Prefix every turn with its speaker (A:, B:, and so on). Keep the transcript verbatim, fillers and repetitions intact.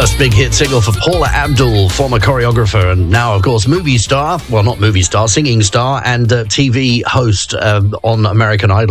A: First big hit single for Paula Abdul, former choreographer and now, of course, movie star. Well, not movie star, singing star and uh, T V host uh, on American Idol.